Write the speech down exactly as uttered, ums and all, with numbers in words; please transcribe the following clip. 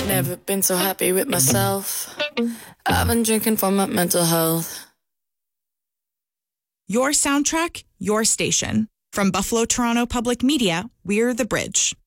Never been so happy with myself. I've been drinking for my mental health. Your soundtrack, your station. From Buffalo Toronto Public Media, we're The Bridge.